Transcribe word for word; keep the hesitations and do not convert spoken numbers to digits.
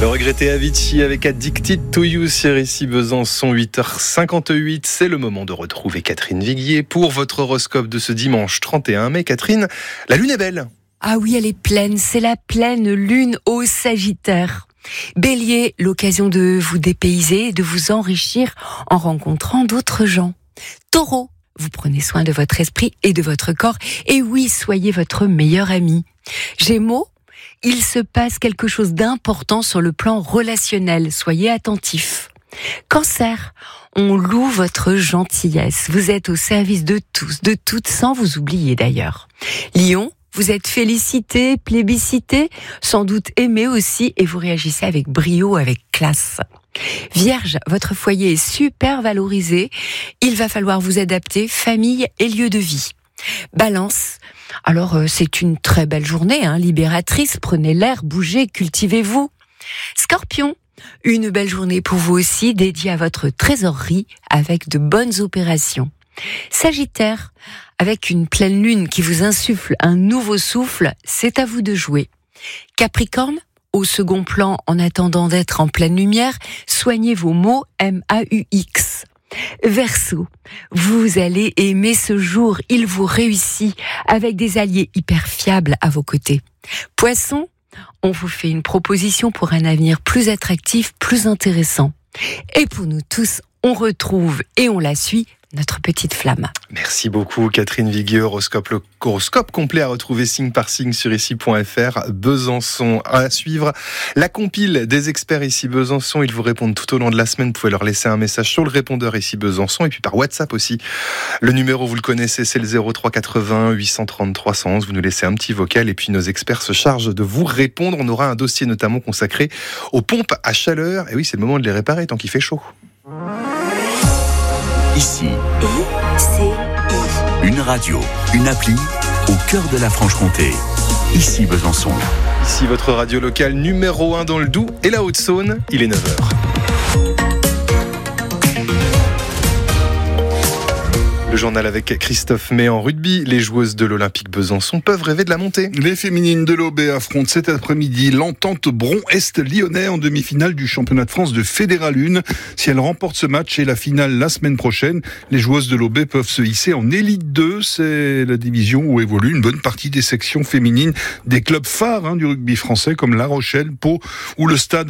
Le regretté Avicii avec Addicted to You sur ici Besançon, huit heures cinquante-huit. C'est le moment de retrouver Catherine Viguier pour votre horoscope de ce dimanche trente et un mai. Catherine, la lune est belle. Ah oui, elle est pleine, c'est la pleine lune au Sagittaire. Bélier, l'occasion de vous dépayser et de vous enrichir en rencontrant d'autres gens. Taureau, vous prenez soin de votre esprit et de votre corps. Et oui, soyez votre meilleur ami. Gémeaux, il se passe quelque chose d'important sur le plan relationnel. Soyez attentifs. Cancer, on loue votre gentillesse. Vous êtes au service de tous, de toutes, sans vous oublier d'ailleurs. Lion, vous êtes félicité, plébiscité, sans doute aimé aussi, et vous réagissez avec brio, avec classe. Vierge, votre foyer est super valorisé. Il va falloir vous adapter, famille et lieu de vie. Balance, alors euh, c'est une très belle journée, hein, libératrice. Prenez l'air, bougez, cultivez-vous. Scorpion, une belle journée pour vous aussi, dédiée à votre trésorerie avec de bonnes opérations. Sagittaire, avec une pleine lune qui vous insuffle un nouveau souffle, c'est à vous de jouer. Capricorne, au second plan en attendant d'être en pleine lumière, soignez vos mots M A U X. Verseau, vous allez aimer ce jour, il vous réussit avec des alliés hyper fiables à vos côtés. Poisson, on vous fait une proposition pour un avenir plus attractif, plus intéressant. Et pour nous tous, on retrouve et on la suit, notre petite flamme. Merci beaucoup Catherine Viguier. Horoscope, le horoscope complet à retrouver signe par signe sur ici point f r. Besançon à suivre. La compile des experts ici Besançon, ils vous répondent tout au long de la semaine. Vous pouvez leur laisser un message sur le répondeur ici Besançon et puis par WhatsApp aussi. Le numéro, vous le connaissez, c'est le zéro trois quatre-vingts huit cent trente trois cent onze. Vous nous laissez un petit vocal et puis nos experts se chargent de vous répondre. On aura un dossier notamment consacré aux pompes à chaleur. Et oui, c'est le moment de les réparer tant qu'il fait chaud. Ici, une radio, une appli au cœur de la Franche-Comté. Ici Besançon. Ici votre radio locale numéro un dans le Doubs et la Haute-Saône. Il est neuf heures. Le journal avec Christophe May en rugby. Les joueuses de l'Olympique Besançon peuvent rêver de la montée. Les féminines de l'O B affrontent cet après-midi l'Entente Bron-Est lyonnais en demi-finale du championnat de France de Fédéral un. Si elles remportent ce match et la finale la semaine prochaine, les joueuses de l'O B peuvent se hisser en élite deux. C'est la division où évolue une bonne partie des sections féminines des clubs phares hein, du rugby français comme La Rochelle, Pau ou le Stade